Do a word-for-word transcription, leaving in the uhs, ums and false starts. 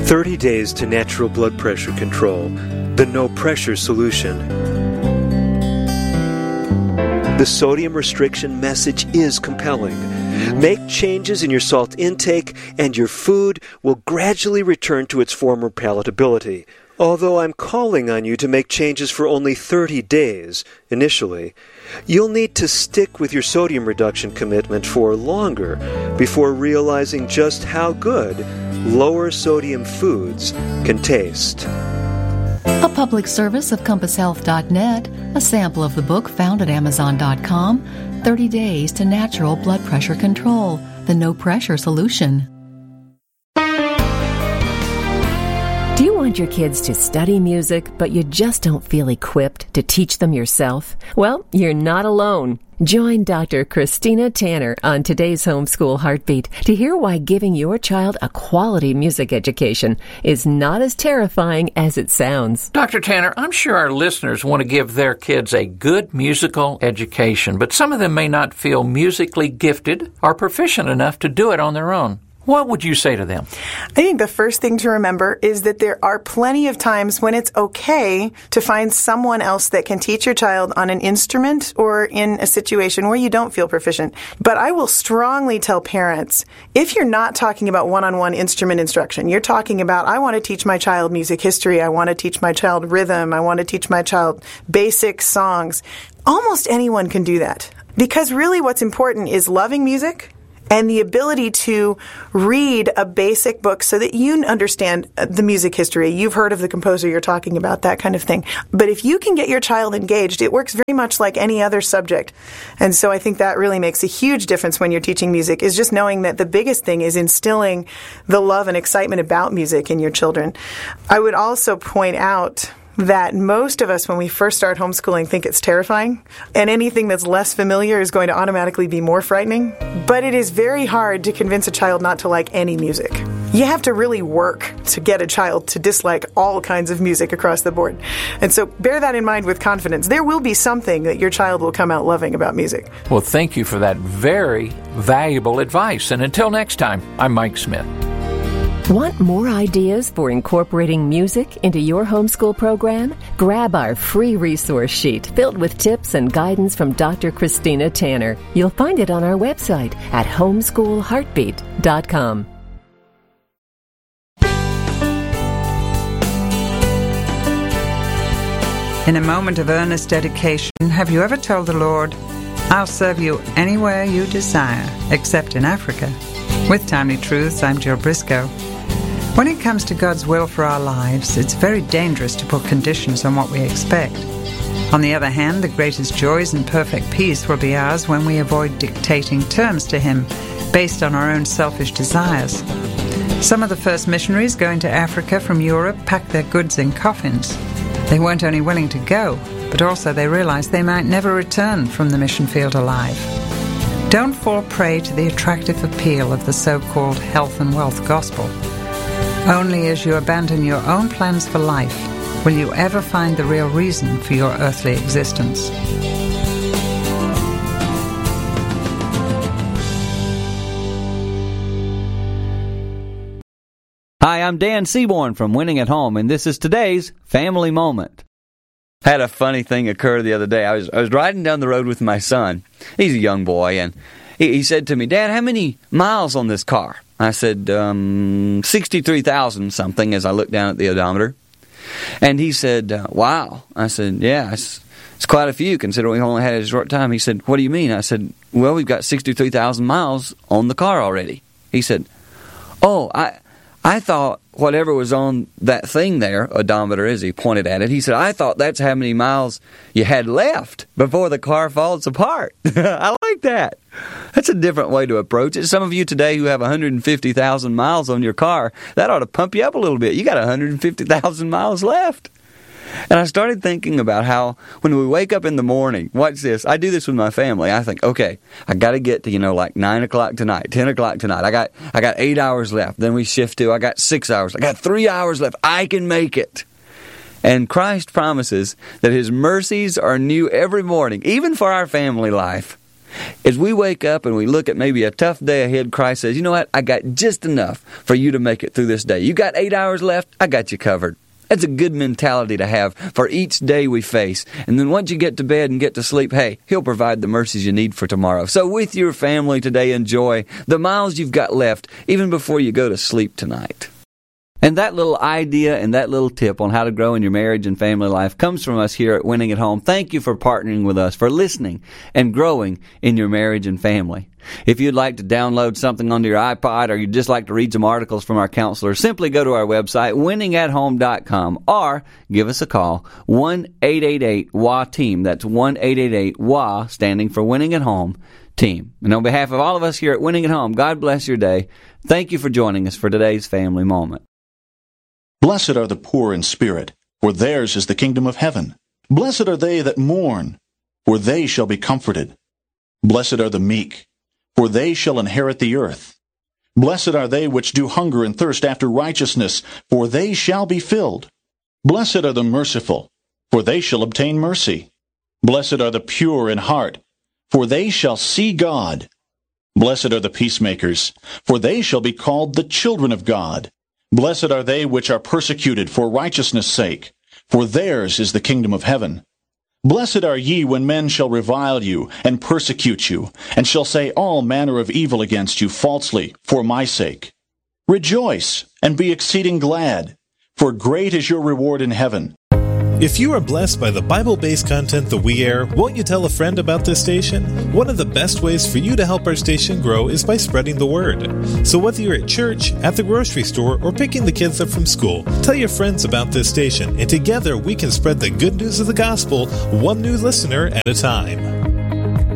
thirty days to natural blood pressure control. The no pressure solution. The sodium restriction message is compelling. Make changes in your salt intake and your food will gradually return to its former palatability. Although I'm calling on you to make changes for only thirty days, initially, you'll need to stick with your sodium reduction commitment for longer before realizing just how good lower sodium foods can taste. A public service of compass health dot net, a sample of the book found at amazon dot com, thirty days to Natural Blood Pressure Control, the No Pressure Solution. Do you want your kids to study music, but you just don't feel equipped to teach them yourself? Well, you're not alone. Join Doctor Christina Tanner on today's Homeschool Heartbeat to hear why giving your child a quality music education is not as terrifying as it sounds. Doctor Tanner, I'm sure our listeners want to give their kids a good musical education, but some of them may not feel musically gifted or proficient enough to do it on their own. What would you say to them? I think the first thing to remember is that there are plenty of times when it's okay to find someone else that can teach your child on an instrument or in a situation where you don't feel proficient. But I will strongly tell parents, if you're not talking about one-on-one instrument instruction, you're talking about, I want to teach my child music history, I want to teach my child rhythm, I want to teach my child basic songs. Almost anyone can do that. Because really what's important is loving music and the ability to read a basic book so that you understand the music history. You've heard of the composer you're talking about, that kind of thing. But if you can get your child engaged, it works very much like any other subject. And so I think that really makes a huge difference when you're teaching music, is just knowing that the biggest thing is instilling the love and excitement about music in your children. I would also point out that most of us, when we first start homeschooling, think it's terrifying, and anything that's less familiar is going to automatically be more frightening. But it is very hard to convince a child not to like any music. You have to really work to get a child to dislike all kinds of music across the board. And so bear that in mind with confidence. There will be something that your child will come out loving about music. Well, thank you for that very valuable advice. And until next time, I'm Mike Smith. Want more ideas for incorporating music into your homeschool program? Grab our free resource sheet filled with tips and guidance from Doctor Christina Tanner. You'll find it on our website at homeschool heartbeat dot com. In a moment of earnest dedication, have you ever told the Lord, I'll serve you anywhere you desire, except in Africa? With Timely Truths, I'm Jill Briscoe. When it comes to God's will for our lives, it's very dangerous to put conditions on what we expect. On the other hand, the greatest joys and perfect peace will be ours when we avoid dictating terms to Him based on our own selfish desires. Some of the first missionaries going to Africa from Europe packed their goods in coffins. They weren't only willing to go, but also they realized they might never return from the mission field alive. Don't fall prey to the attractive appeal of the so-called health and wealth gospel. Only as you abandon your own plans for life will you ever find the real reason for your earthly existence. Hi, I'm Dan Seaborn from Winning at Home, and this is today's Family Moment. Had a funny thing occur the other day. I was I was riding down the road with my son. He's a young boy, and he, he said to me, Dad, how many miles on this car? I said, um, sixty-three thousand something as I looked down at the odometer. And he said, uh, wow. I said, yeah, it's, it's quite a few considering we only had a short time. He said, what do you mean? I said, well, we've got sixty-three thousand miles on the car already. He said, oh, I I thought whatever was on that thing there, odometer, as he pointed at it, he said, I thought that's how many miles you had left before the car falls apart. I like that. That's a different way to approach it. Some of you today who have one hundred fifty thousand miles on your car, that ought to pump you up a little bit. You got one hundred fifty thousand miles left. And I started thinking about how when we wake up in the morning, watch this, I do this with my family. I think, okay, I got to get to, you know, like nine o'clock tonight, ten o'clock tonight. I got I got eight hours left. Then we shift to, I got six hours. I got three hours left. I can make it. And Christ promises that His mercies are new every morning, even for our family life. As we wake up and we look at maybe a tough day ahead, Christ says, you know what? I got just enough for you to make it through this day. You got eight hours left? I got you covered. That's a good mentality to have for each day we face. And then once you get to bed and get to sleep, hey, He'll provide the mercies you need for tomorrow. So with your family today, enjoy the miles you've got left, even before you go to sleep tonight. And that little idea and that little tip on how to grow in your marriage and family life comes from us here at Winning at Home. Thank you for partnering with us, for listening and growing in your marriage and family. If you'd like to download something onto your iPod, or you'd just like to read some articles from our counselors, simply go to our website, winning at home dot com, or give us a call, one eight eight eight W A team. That's one eight eight eight W A, standing for Winning at Home Team. And on behalf of all of us here at Winning at Home, God bless your day. Thank you for joining us for today's Family Moment. Blessed are the poor in spirit, for theirs is the kingdom of heaven. Blessed are they that mourn, for they shall be comforted. Blessed are the meek, for they shall inherit the earth. Blessed are they which do hunger and thirst after righteousness, for they shall be filled. Blessed are the merciful, for they shall obtain mercy. Blessed are the pure in heart, for they shall see God. Blessed are the peacemakers, for they shall be called the children of God. Blessed are they which are persecuted for righteousness' sake, for theirs is the kingdom of heaven. Blessed are ye when men shall revile you, and persecute you, and shall say all manner of evil against you falsely, for my sake. Rejoice, and be exceeding glad, for great is your reward in heaven. If you are blessed by the Bible-based content that we air, won't you tell a friend about this station? One of the best ways for you to help our station grow is by spreading the word. So whether you're at church, at the grocery store, or picking the kids up from school, tell your friends about this station, and together we can spread the good news of the gospel, one new listener at a time.